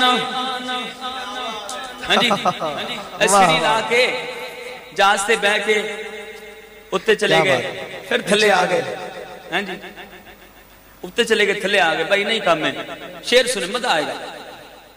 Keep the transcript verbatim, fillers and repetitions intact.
आना। हाँ जी, अस्करी ला के जहाज से बह के उत्ते चले गए, फिर थले आ गए। हाँ जी, उत्ते चले गए, थले आ गए। भाई नहीं काम है, शेर सुने मजा आएगा।